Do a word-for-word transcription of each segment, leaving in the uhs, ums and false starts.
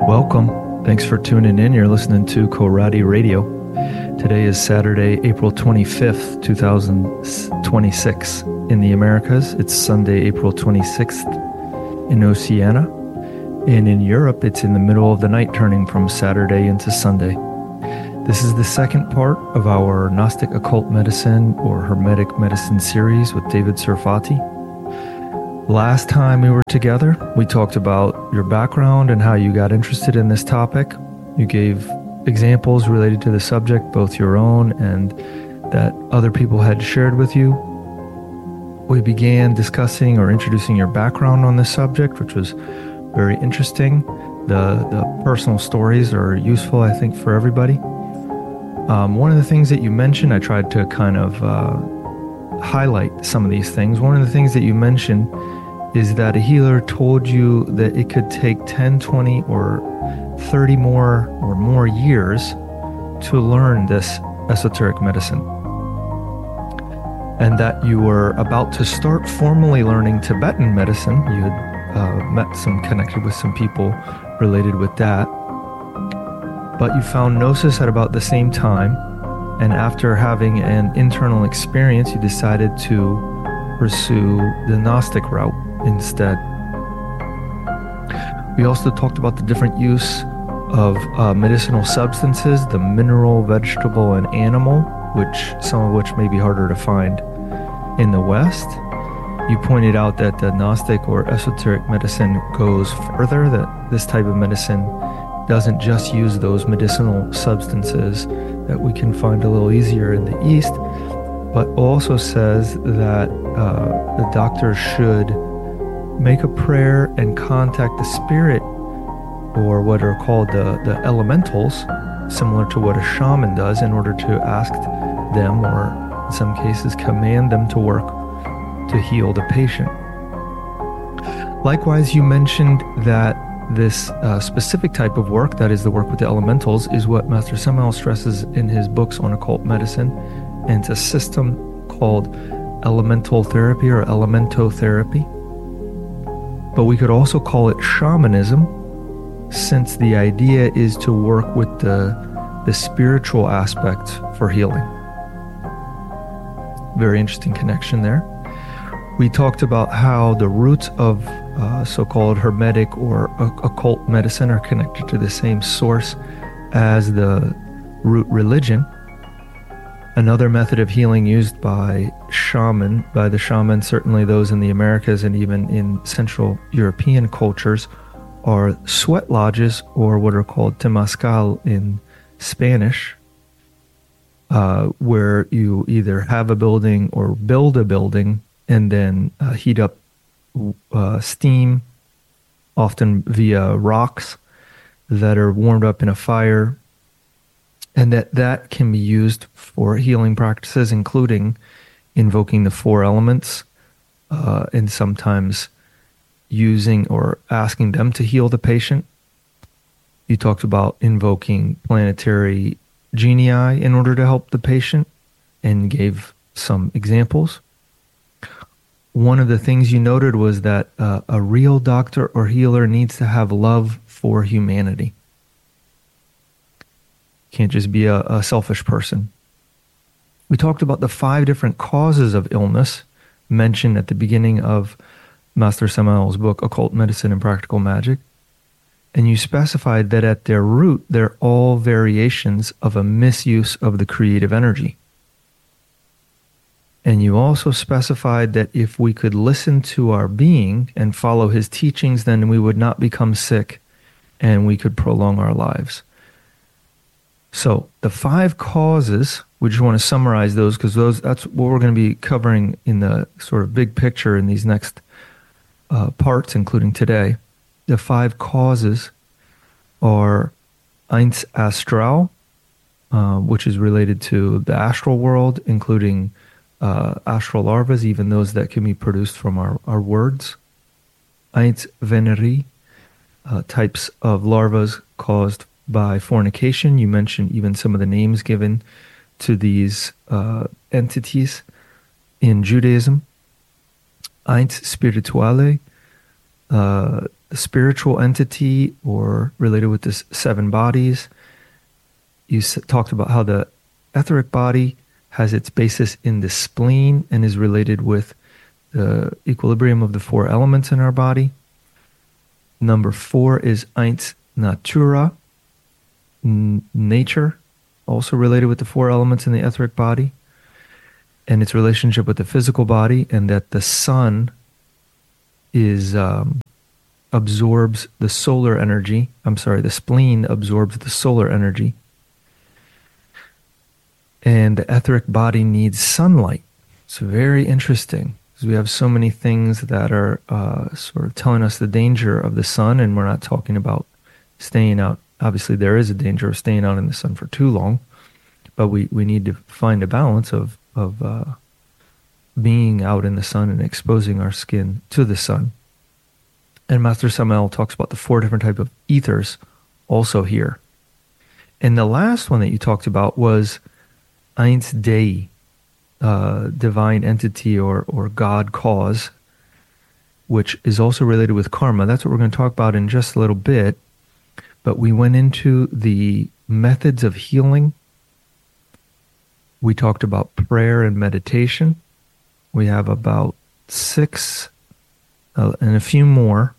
Welcome. Thanks for tuning in. You're listening to Koradi Radio. Today is Saturday, April twenty-fifth, two thousand twenty-six in the Americas. It's Sunday, April twenty-sixth in Oceania. And in Europe, it's in the middle of the night, turning from Saturday into Sunday. This is the second part of our Gnostic Occult Medicine or Hermetic Medicine series with David Serfati. Last time we were together, we talked about your background and how you got interested in this topic. You gave examples related to the subject, both your own and that other people had shared with you. We began discussing or introducing your background on this subject, which was very interesting. The, the personal stories are useful, I think, for everybody. Um, one of the things that you mentioned, I tried to kind of uh, highlight some of these things. One of the things that you mentioned is that a healer told you that it could take ten, twenty, or thirty more or more years to learn this esoteric medicine. And that you were about to start formally learning Tibetan medicine. You had uh, met some, connected with some people related with that. But you found Gnosis at about the same time. And after having an internal experience, you decided to pursue the Gnostic route instead. We also talked about the different use of uh, medicinal substances, the mineral, vegetable, and animal, which some of which may be harder to find in the West. You pointed out that the Gnostic or esoteric medicine goes further, that this type of medicine doesn't just use those medicinal substances that we can find a little easier in the East, but also says that uh, the doctor should make a prayer and contact the spirit, or what are called the, the elementals, similar to what a shaman does, in order to ask them, or in some cases command them to work to heal the patient. Likewise, you mentioned that this uh, specific type of work, that is the work with the elementals, is what Master Samael stresses in his books on occult medicine, and it's a system called elemental therapy or elementotherapy. But we could also call it shamanism, since the idea is to work with the, the spiritual aspect for healing. Very interesting connection there. We talked about how the roots of uh, so-called Hermetic or uh, occult medicine are connected to the same source as the root religion. Another method of healing used by shaman, by the shaman, certainly those in the Americas and even in Central European cultures, are sweat lodges, or what are called temazcal in Spanish, uh, where you either have a building or build a building and then uh, heat up uh, steam, often via rocks that are warmed up in a fire, and that that can be used for healing practices, including invoking the four elements, uh, and sometimes using or asking them to heal the patient. You talked about invoking planetary genii in order to help the patient, and gave some examples. One of the things you noted was that uh, a real doctor or healer needs to have love for humanity. Can't just be a, a selfish person. We talked about the five different causes of illness mentioned at the beginning of Master Samael's book, Occult Medicine and Practical Magic. And you specified that at their root, they're all variations of a misuse of the creative energy. And you also specified that if we could listen to our being and follow his teachings, then we would not become sick and we could prolong our lives. So the five causes, we just want to summarize those, because those that's what we're going to be covering in the sort of big picture in these next uh, parts, including today. The five causes are Eins Astral, uh, which is related to the astral world, including uh, astral larvas, even those that can be produced from our, our words. Eins Veneri, uh, types of larvas caused by fornication. You mentioned even some of the names given to these uh, entities in Judaism. Eins Spirituale, uh, the spiritual entity or related with the s- seven bodies. You s- talked about how the etheric body has its basis in the spleen and is related with the equilibrium of the four elements in our body. Number four is eins natura, n- nature, also related with the four elements in the etheric body and its relationship with the physical body, and that the sun is um, absorbs the solar energy. I'm sorry, the spleen absorbs the solar energy, and the etheric body needs sunlight. It's very interesting because we have so many things that are uh, sort of telling us the danger of the sun, and we're not talking about staying out. Obviously, there is a danger of staying out in the sun for too long, but we, we need to find a balance of of uh, being out in the sun and exposing our skin to the sun. And Master Samael talks about the four different types of ethers also here. And the last one that you talked about was Eins Dei, uh, divine entity or, or God cause, which is also related with karma. That's what we're going to talk about in just a little bit. But we went into the methods of healing. We talked about prayer and meditation. We have about six uh, and a few more.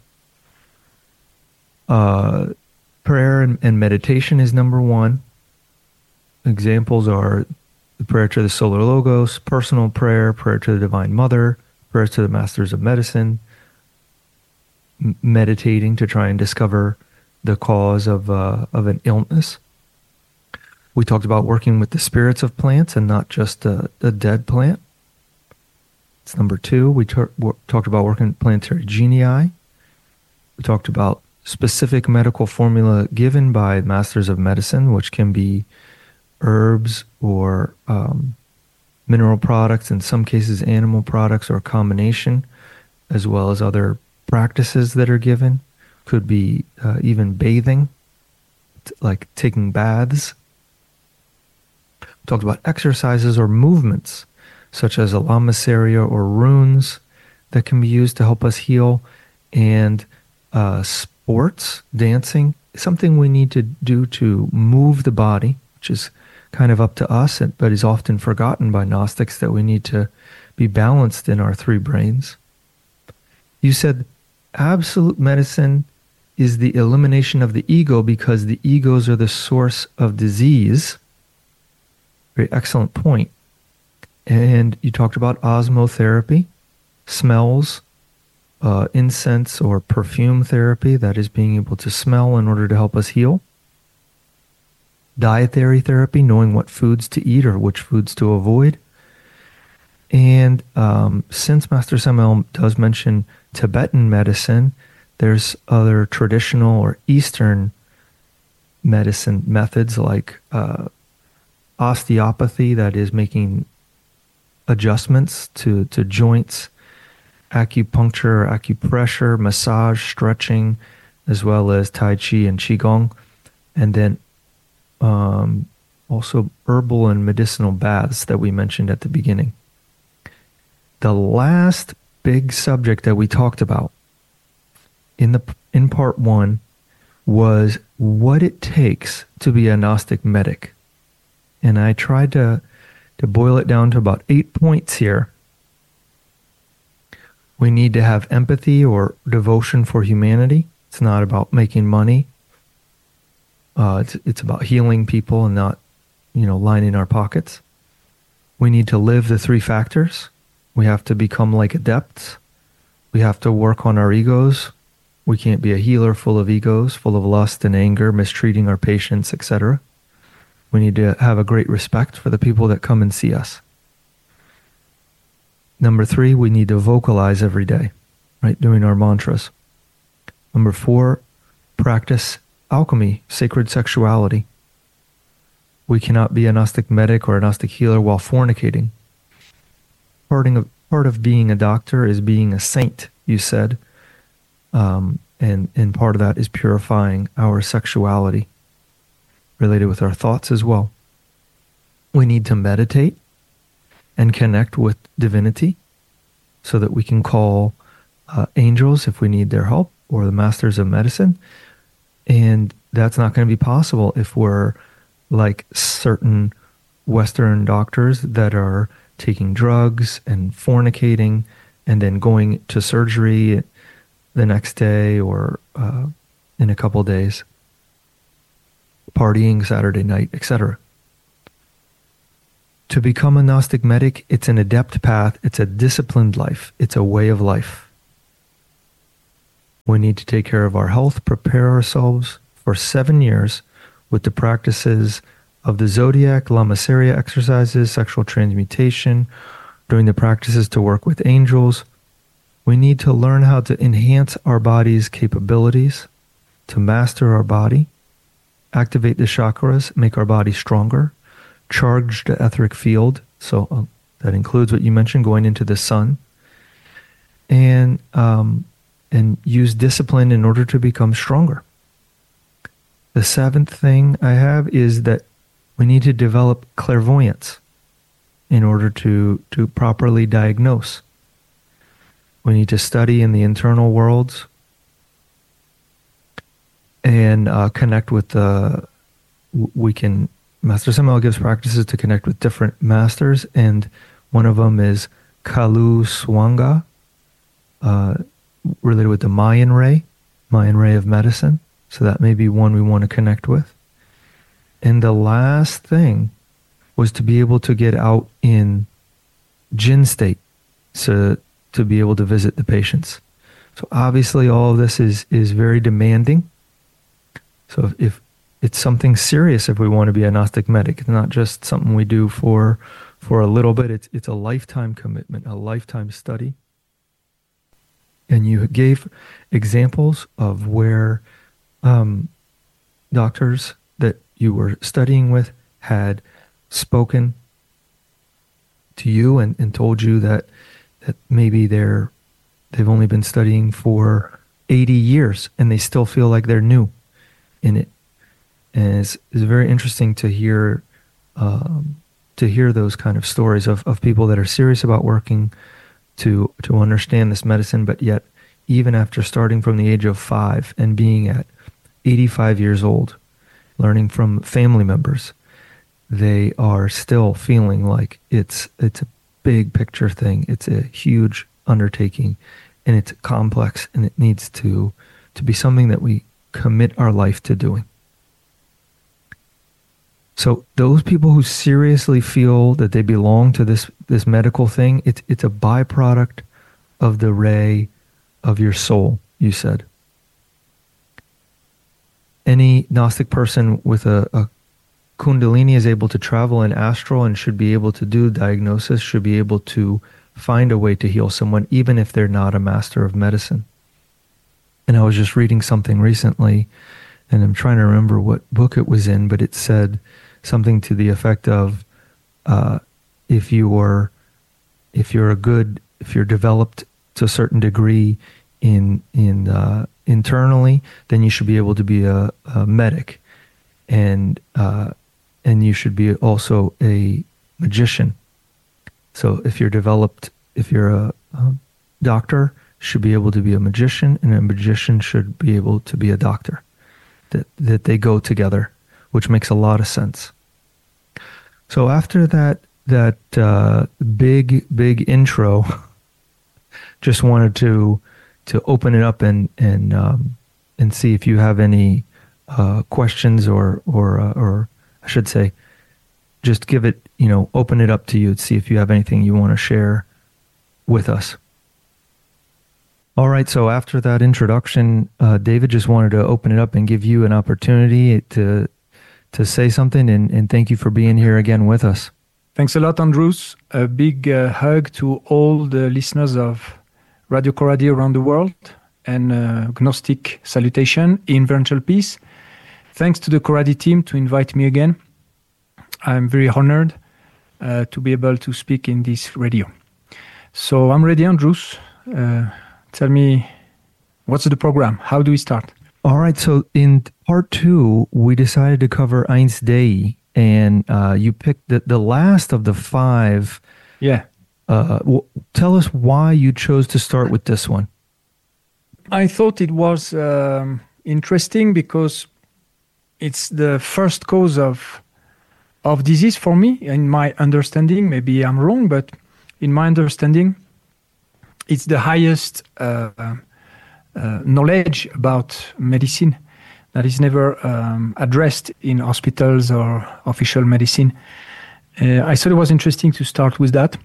Uh, prayer and, and meditation is number one. Examples are the prayer to the Solar Logos, personal prayer, prayer to the Divine Mother, prayers to the Masters of Medicine, m- meditating to try and discover the cause of uh, of an illness. We talked about working with the spirits of plants and not just a, a dead plant. It's number two. We ter- w- talked about working with planetary genii. We talked about specific medical formula given by Masters of Medicine, which can be herbs or um, mineral products, in some cases animal products or a combination, as well as other practices that are given. Could be uh, even bathing, t- like taking baths. We talked about exercises or movements, such as a lamaseria or runes that can be used to help us heal, and uh, sports, dancing, something we need to do to move the body, which is kind of up to us, but is often forgotten by Gnostics, that we need to be balanced in our three brains. You said absolute medicine is the elimination of the ego because the egos are the source of disease. Very excellent point. And you talked about osmotherapy, smells, uh, incense or perfume therapy, that is being able to smell in order to help us heal. Dietary therapy, knowing what foods to eat or which foods to avoid. And um, since Master Samael does mention Tibetan medicine, there's other traditional or Eastern medicine methods like uh, osteopathy, that is making adjustments to, to joints, acupuncture, acupressure, massage, stretching, as well as Tai Chi and Qigong. And then um, also herbal and medicinal baths that we mentioned at the beginning. The last big subject that we talked about in the in part one was what it takes to be a Gnostic medic. And I tried to, to boil it down to about eight points here. We need to have empathy or devotion for humanity. It's not about making money. Uh, it's, it's about healing people and not, you know, lining our pockets. We need to live the three factors. We have to become like adepts. We have to work on our egos. We can't be a healer full of egos, full of lust and anger, mistreating our patients, et cetera. We need to have a great respect for the people that come and see us. Number three, we need to vocalize every day, right? Doing our mantras. Number four, practice alchemy, sacred sexuality. We cannot be a Gnostic medic or a Gnostic healer while fornicating. Part of, part of being a doctor is being a saint, you said. Um, and, and part of that is purifying our sexuality, related with our thoughts as well. We need to meditate and connect with divinity so that we can call uh, angels if we need their help, or the masters of medicine. And that's not going to be possible if we're like certain Western doctors that are taking drugs and fornicating and then going to surgery the next day or uh, in a couple days, partying Saturday night, et cetera. To become a Gnostic medic, it's an adept path. It's a disciplined life. It's a way of life. We need to take care of our health, prepare ourselves for seven years with the practices of the zodiac, lamaseria exercises, sexual transmutation, doing the practices to work with angels. We need to learn how to enhance our body's capabilities, to master our body, activate the chakras, make our body stronger, charge the etheric field. So uh, that includes what you mentioned, going into the sun, and um, and use discipline in order to become stronger. The seventh thing I have is that we need to develop clairvoyance in order to, to properly diagnose. We need to study in the internal worlds and uh, connect with the, we can, Master Samael gives practices to connect with different masters, and one of them is Kalu Swanga, uh, related with the Mayan ray, Mayan ray of medicine. So that may be one we want to connect with. And the last thing was to be able to get out in jinn state, so to be able to visit the patients. So obviously all of this is, is very demanding. So if, if it's something serious, if we want to be a Gnostic medic, it's not just something we do for, for a little bit. It's, it's a lifetime commitment, a lifetime study. And you gave examples of where um, doctors that you were studying with had spoken to you and, and told you that that maybe they're they've only been studying for eighty years and they still feel like they're new in it. And it's, it's very interesting to hear um, to hear those kind of stories of, of people that are serious about working to to understand this medicine, but yet even after starting from the age of five and being at eighty-five years old, learning from family members, they are still feeling like it's it's a big picture thing. It's a huge undertaking, and it's complex, and it needs to to be something that we commit our life to doing. So those people who seriously feel that they belong to this this medical thing, it's it's a byproduct of the ray of your soul, you said. Any Gnostic person with a, a Kundalini is able to travel in astral and should be able to do diagnosis, should be able to find a way to heal someone, even if they're not a master of medicine. And I was just reading something recently, and I'm trying to remember what book it was in, but it said something to the effect of, uh, if you were, if you're a good, if you're developed to a certain degree in in uh, internally, then you should be able to be a, a medic, and uh, and you should be also a magician. So if you're developed, if you're a, a doctor, should be able to be a magician, and a magician should be able to be a doctor. That that they go together, which makes a lot of sense. So after that that uh, big big intro, just wanted to to open it up and and um, and see if you have any uh, questions or or uh, or I should say, just give it, you know, open it up to you to see if you have anything you want to share with us. All right, so after that introduction, uh, David just wanted to open it up and give you an opportunity to to say something, and, and thank you for being here again with us. Thanks a lot, Andrews. A big uh, hug to all the listeners of Radio Coradi around the world, and uh, Gnostic salutation in Virtual Peace. Thanks to the Coradi team to invite me again. I'm very honored uh, to be able to speak in this radio. So I'm ready, Andrews. Uh, tell me, what's the program? How do we start? All right, so in part two, we decided to cover Eins Dei, and uh, you picked the, the last of the five. Yeah. Uh, w- tell us why you chose to start with this one. I thought it was um, interesting because it's the first cause of of disease for me. In my understanding, maybe I'm wrong, but in my understanding, it's the highest uh, uh, knowledge about medicine that is never um, addressed in hospitals or official medicine. Uh, I thought it was interesting to start with that.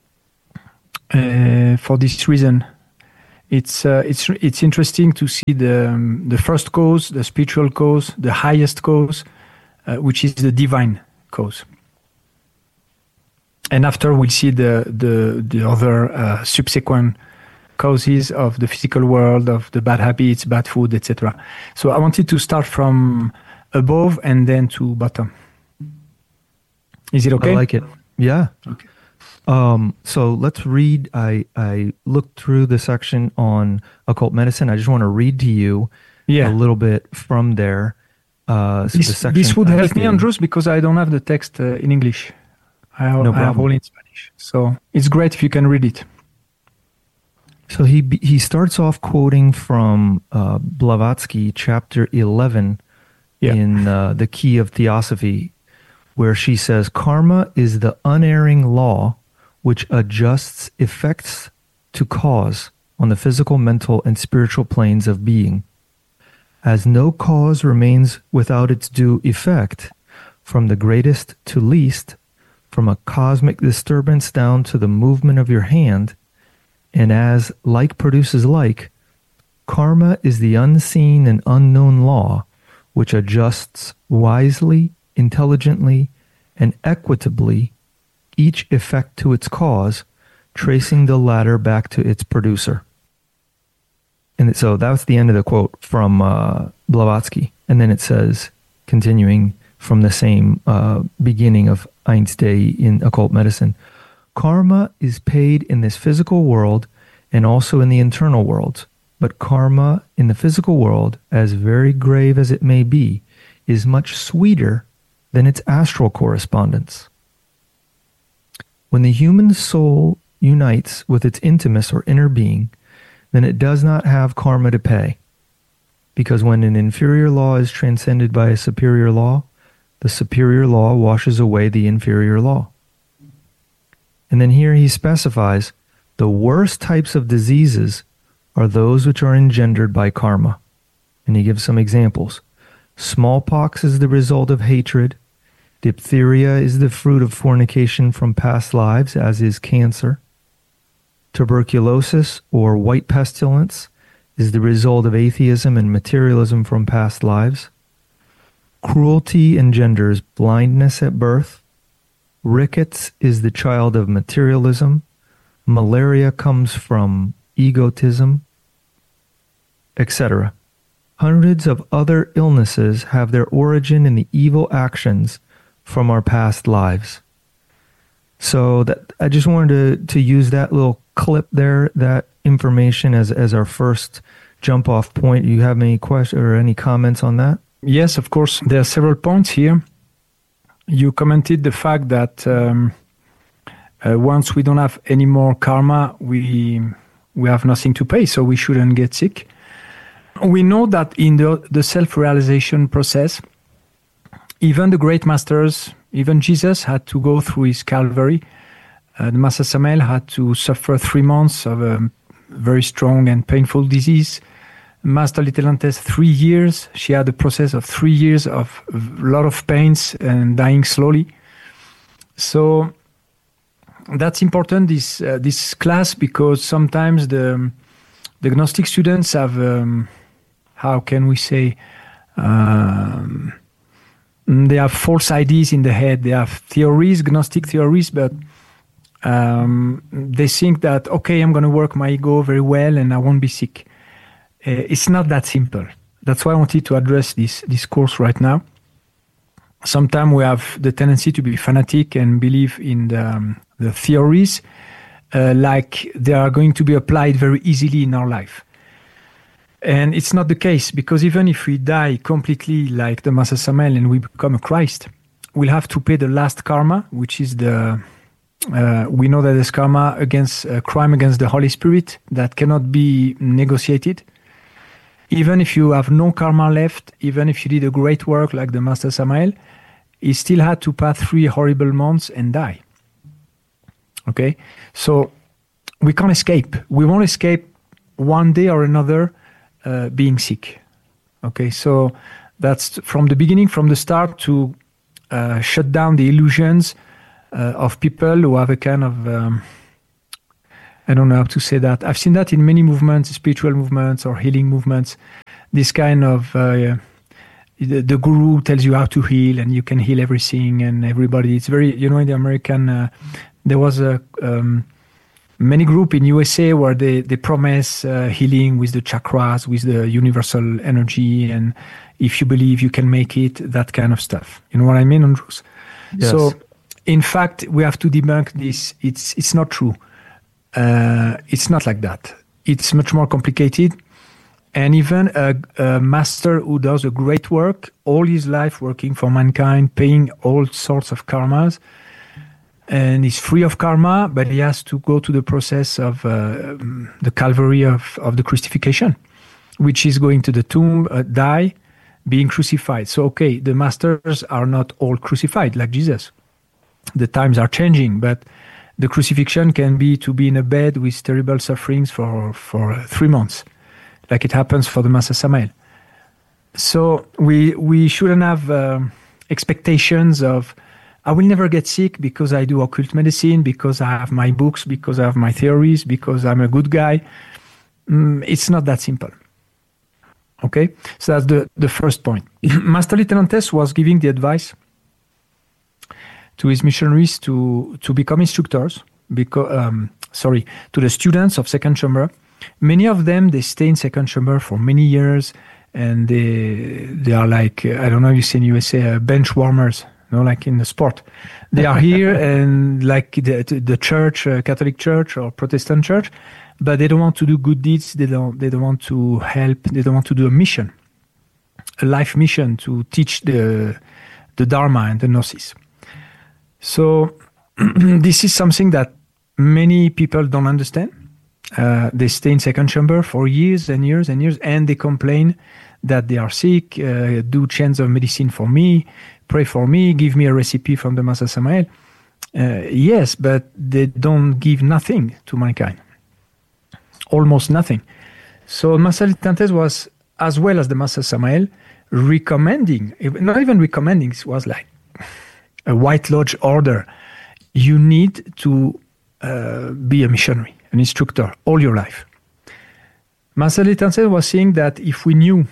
Uh, for this reason, it's uh, it's it's interesting to see the um, the first cause, the spiritual cause, the highest cause, uh, which is the divine cause. And after we'll see the the the other uh, subsequent causes of the physical world, of the bad habits, bad food, et cetera. So I wanted to start from above and then to bottom. Is it okay? I like it. Yeah. Okay. Um, so let's read. I, I looked through the section on occult medicine. I just want to read to you yeah. a little bit from there. Uh, so this, the section this would help me, in, Andrews, because I don't have the text uh, in English. I have, no I have all in Spanish. So it's great if you can read it. So he he starts off quoting from uh, Blavatsky, chapter eleven, yeah. in uh, The Key of Theosophy, where she says, "Karma is the unerring law which adjusts effects to cause on the physical, mental, and spiritual planes of being. As no cause remains without its due effect, from the greatest to least, from a cosmic disturbance down to the movement of your hand, and as like produces like, karma is the unseen and unknown law which adjusts wisely, intelligently, and equitably each effect to its cause, tracing the latter back to its producer." And so that's the end of the quote from uh, Blavatsky. And then it says, continuing from the same uh, beginning of Ein's Day in occult medicine, "Karma is paid in this physical world and also in the internal world. But karma in the physical world, as very grave as it may be, is much sweeter than its astral correspondence. When the human soul unites with its intimus or inner being, then it does not have karma to pay. Because when an inferior law is transcended by a superior law, the superior law washes away the inferior law." And then here he specifies, the worst types of diseases are those which are engendered by karma. And he gives some examples. Smallpox is the result of hatred. Diphtheria is the fruit of fornication from past lives, as is cancer. Tuberculosis, or white pestilence, is the result of atheism and materialism from past lives. Cruelty engenders blindness at birth. Rickets is the child of materialism. Malaria comes from egotism, et cetera. Hundreds of other illnesses have their origin in the evil actions from our past lives. So that I just wanted to, to use that little clip there, that information as as our first jump off point. Do you have any questions or any comments on that? Yes, of course. There are several points here. You commented the fact that um, uh, once we don't have any more karma, we we have nothing to pay, so we shouldn't get sick. We know that in the the self-realization process, even the great masters, even Jesus had to go through his Calvary. Uh, the Master Samael had to suffer three months of a very strong and painful disease. Master Little three years. She had a process of three years of a lot of pains and dying slowly. So that's important, this uh, this class, because sometimes the the Gnostic students have, um, how can we say, um, they have false ideas in the head. They have theories, Gnostic theories, but um, they think that, okay, I'm going to work my ego very well and I won't be sick. Uh, it's not that simple. That's why I wanted to address this, this course right now. Sometimes we have the tendency to be fanatic and believe in the, um, the theories uh, like they are going to be applied very easily in our life. And it's not the case, because even if we die completely like the Master Samael and we become a Christ, we'll have to pay the last karma, which is the, uh, we know that there's karma against uh, crime against the Holy Spirit that cannot be negotiated. even if you have no karma left, even if you did a great work like the Master Samael, he still had to pass three horrible months and die. Okay? So we can't escape. We won't escape one day or another uh, being sick. Okay? So that's from the beginning, from the start, to uh, shut down the illusions uh, of people who have a kind of... Um, I don't know how to say that. I've seen that in many movements, spiritual movements or healing movements. This kind of, uh, the, the guru tells you how to heal and you can heal everything and everybody. It's very, you know, in the American, uh, there was a um, many group in U S A where they, they promise uh, healing with the chakras, with the universal energy. And if you believe you can make it, that kind of stuff. You know what I mean, Andrews? Yes. So in fact, we have to debunk this. It's, it's not true. Uh, it's not like that. It's much more complicated. And even a, a master who does a great work, all his life working for mankind, paying all sorts of karmas, and is free of karma, but he has to go to the process of uh, the Calvary of, of the crucifixion, which is going to the tomb, uh, die, being crucified. So, okay, the masters are not all crucified like Jesus. The times are changing, but the crucifixion can be to be in a bed with terrible sufferings for, for three months, like it happens for the Master Samael. So we we shouldn't have um, expectations of, I will never get sick because I do occult medicine, because I have my books, because I have my theories, because I'm a good guy. Mm, it's not that simple. Okay? So that's the, the first point. Master Lieutenant Tess was giving the advice to his missionaries to, to become instructors, because, um, sorry, to the students of Second Chamber. Many of them, they stay in Second Chamber for many years, and they they are like, I don't know if you see in U S A, uh, bench warmers, you know, like in the sport. They are here and like the, the church, uh, Catholic church or Protestant church, but they don't want to do good deeds, they don't, they don't want to help, they don't want to do a mission, a life mission to teach the, the Dharma and the Gnosis. So this is something that many people don't understand. Uh, they stay in Second Chamber for years and years and years, and they complain that they are sick, uh, do chants of medicine for me, pray for me, give me a recipe from the Master Samael. Uh, yes, but they don't give nothing to mankind. Almost nothing. So Master Lieutenant Tess was, as well as the Master Samael, recommending, not even recommending, it was like a White Lodge order. You need to uh, be a missionary, an instructor, all your life. Master Lieutenant Tess was saying that if we knew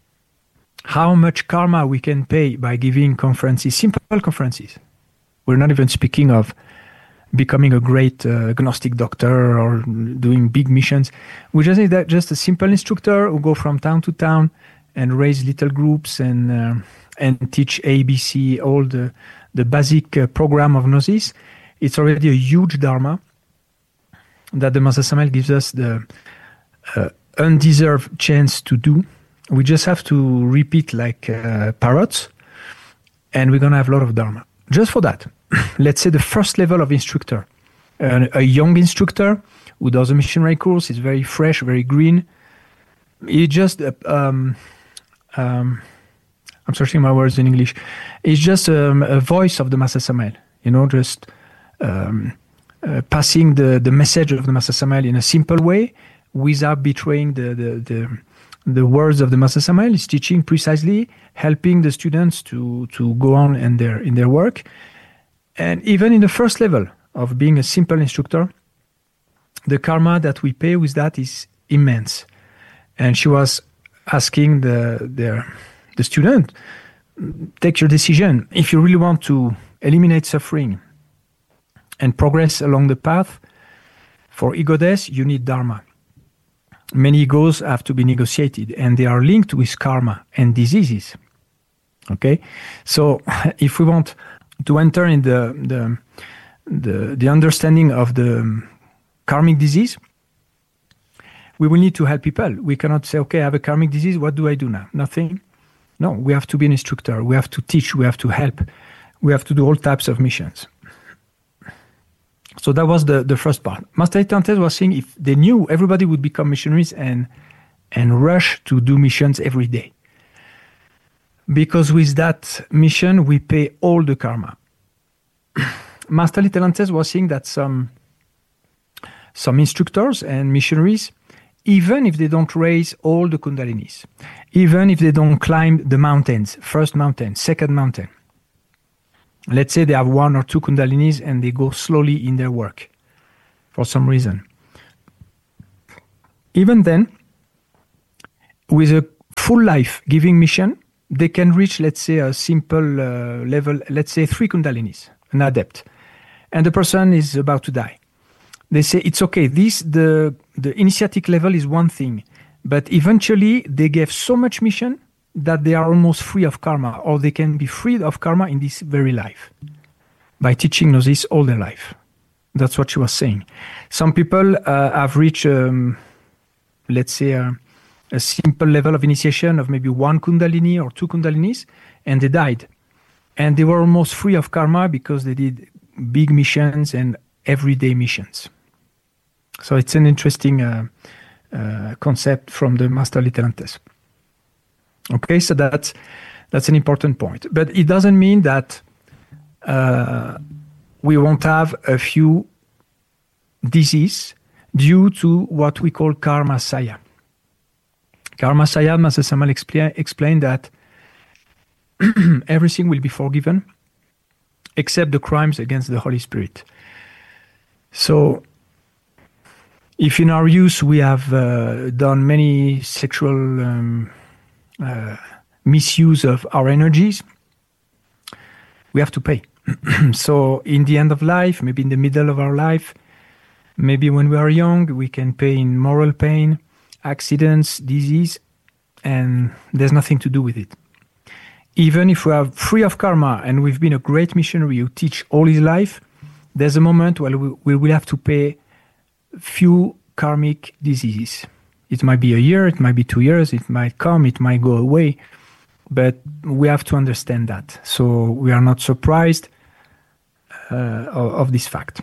how much karma we can pay by giving conferences, simple conferences, we're not even speaking of becoming a great uh, agnostic doctor or doing big missions. We just need that just a simple instructor who go from town to town and raise little groups and uh, and teach A B C, all the the basic uh, program of Gnosis. It's already a huge dharma that the Master Samael gives us the uh, undeserved chance to do. We just have to repeat like uh, parrots, and we're going to have a lot of dharma. Just for that, let's say the first level of instructor, uh, a young instructor who does a missionary course, is very fresh, very green. He just, uh, um, um, I'm searching my words in English. It's just um, a voice of the Master Samael, you know, just um, uh, passing the, the message of the Master Samael in a simple way without betraying the, the, the, the words of the Master Samael. Is teaching precisely, helping the students to, to go on in their, in their work. And even in the first level of being a simple instructor, the karma that we pay with that is immense. And she was asking the, the, the student, take your decision. If you really want to eliminate suffering and progress along the path, for ego death, you need dharma. Many egos have to be negotiated, and they are linked with karma and diseases. Okay? So if we want to enter in the, the, the, the understanding of the karmic disease, we will need to help people. We cannot say, okay, I have a karmic disease, what do I do now? Nothing. No, we have to be an instructor. We have to teach. We have to help. We have to do all types of missions. So that was the, the first part. Master Lieutenant Tess was saying if they knew everybody would become missionaries and and rush to do missions every day. Because with that mission, we pay all the karma. Master Lyttelantès was saying that some, some instructors and missionaries, even if they don't raise all the kundalinis, even if they don't climb the mountains, first mountain, second mountain, let's say they have one or two kundalinis and they go slowly in their work for some reason. Even then, with a full life giving mission, they can reach, let's say, a simple uh, level, let's say three kundalinis, an adept, and the person is about to die. They say, it's okay, this, the, the initiatic level is one thing, but eventually they gave so much mission that they are almost free of karma, or they can be freed of karma in this very life by teaching Gnosis all their life. That's what she was saying. Some people uh, have reached, um, let's say, uh, a simple level of initiation of maybe one kundalini or two kundalinis, and they died. And they were almost free of karma because they did big missions and everyday missions. So it's an interesting uh, uh, concept from the Master Lyttelantès. Okay, so that's, that's an important point. But it doesn't mean that uh, we won't have a few diseases due to what we call karma saya. Karma saya, Master Samuel expla- explained that everything will be forgiven except the crimes against the Holy Spirit. So, if in our youth we have uh, done many sexual um, uh, misuse of our energies, we have to pay. So, in the end of life, maybe in the middle of our life, maybe when we are young, we can pay in moral pain, accidents, disease, and there's nothing to do with it. Even if we are free of karma and we've been a great missionary who teach all his life, there's a moment where we, we will have to pay few karmic diseases. It might be a year, it might be two years, it might come, it might go away, but we have to understand that. So we are not surprised uh, of, of this fact.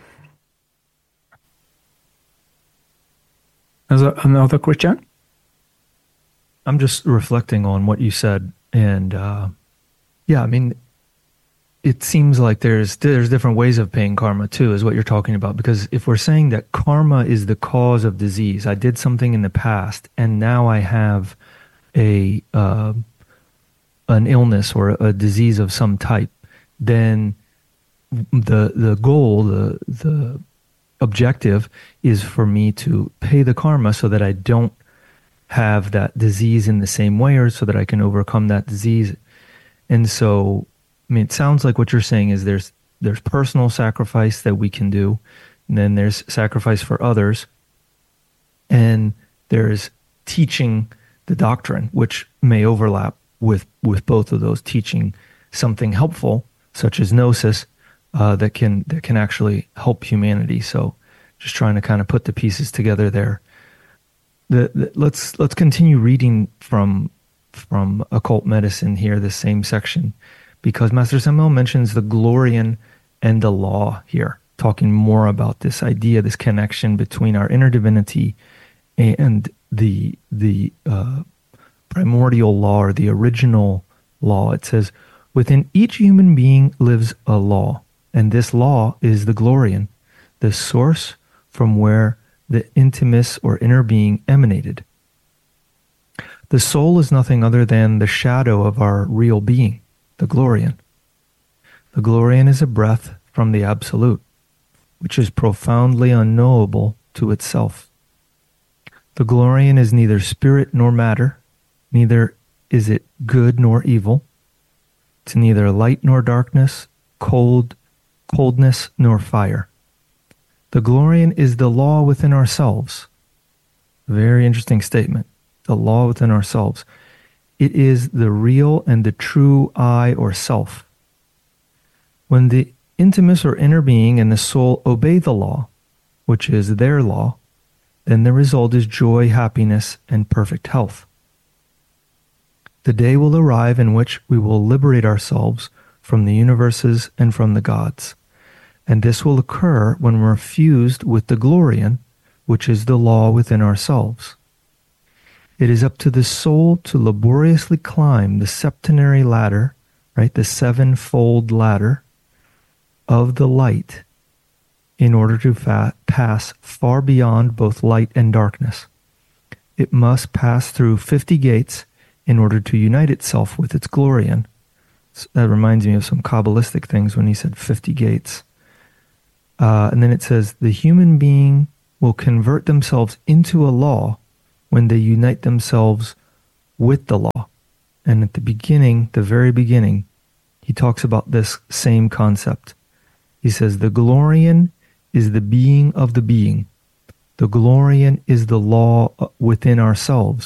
Another, another question? I'm just reflecting on what you said, and uh, yeah, I mean, it seems like there's there's different ways of paying karma too, is what you're talking about. Because if we're saying that karma is the cause of disease, I did something in the past, and now I have a uh, an illness or a disease of some type, then the the goal, the the objective is for me to pay the karma so that I don't have that disease in the same way, or so that I can overcome that disease. And so, I mean, it sounds like what you're saying is there's there's personal sacrifice that we can do, and then there's sacrifice for others, and there's teaching the doctrine, which may overlap with, with both of those, teaching something helpful, such as Gnosis, uh, that can that can actually help humanity. So just trying to kind of put the pieces together there. The, the, let's let's continue reading from from occult medicine here, this same section, because Master Samuel mentions the Glorian and the law here, talking more about this idea, this connection between our inner divinity and the the uh, primordial law, or the original law. It says, within each human being lives a law, and this law is the Glorian, the source from where the intimus or inner being emanated. The soul is nothing other than the shadow of our real being, the Glorian. The Glorian is a breath from the Absolute, which is profoundly unknowable to itself. The Glorian is neither spirit nor matter, neither is it good nor evil. It's neither light nor darkness, cold, coldness nor fire. The Glorian is the law within ourselves. Very interesting statement. The law within ourselves. It is the real and the true I or self. When the intimus or inner being and the soul obey the law, which is their law, then the result is joy, happiness, and perfect health. The day will arrive in which we will liberate ourselves from the universes and from the gods. And this will occur when we're fused with the Glorian, which is the law within ourselves. It is up to the soul to laboriously climb the septenary ladder, right, the sevenfold ladder of the light in order to fa- pass far beyond both light and darkness. It must pass through fifty gates in order to unite itself with its Glorian. So that reminds me of some Kabbalistic things when he said fifty gates. Uh, and then it says, the human being will convert themselves into a law when they unite themselves with the law. And at the beginning, the very beginning, he talks about this same concept. He says, the Glorian is the being of the being. The Glorian is the law within ourselves.